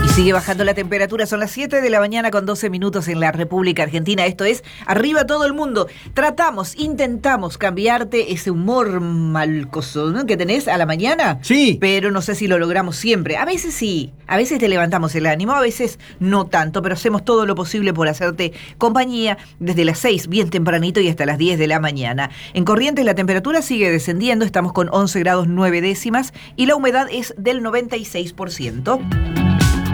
Sigue bajando la temperatura, son las 7 de la mañana con 12 minutos en la República Argentina. Esto es Arriba Todo el Mundo. Intentamos cambiarte ese humor malcoso, ¿no?, que tenés a la mañana. Sí. Pero no sé si lo logramos siempre. A veces sí, a veces te levantamos el ánimo, a veces no tanto, pero hacemos todo lo posible por hacerte compañía desde las 6, bien tempranito, y hasta las 10 de la mañana. En Corrientes la temperatura sigue descendiendo, estamos con 11 grados 9 décimas y la humedad es del 96%.